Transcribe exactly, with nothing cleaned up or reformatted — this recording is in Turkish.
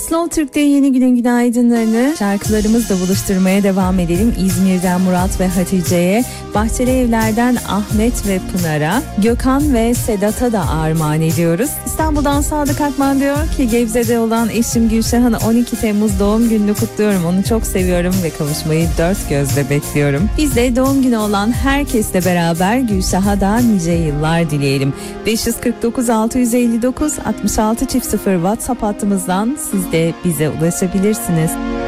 Slow Türk'te yeni günün günaydınlarını şarkılarımızla buluşturmaya devam edelim. İzmir'den Murat ve Hatice'ye, Bahçeli Evler'den Ahmet ve Pınar'a, Gökhan ve Sedat'a da armağan ediyoruz. İstanbul'dan Sadık Akman diyor ki Gebze'de olan eşim Gülşah'ın on iki Temmuz doğum gününü kutluyorum. Onu çok seviyorum ve kavuşmayı dört gözle bekliyorum. Biz de doğum günü olan herkesle beraber Gülşah'a da nice yıllar dileyelim. beş yüz kırk dokuz altı yüz elli dokuz altmış altı çift sıfır WhatsApp hattımızdan siz de bize ulaşabilirsiniz.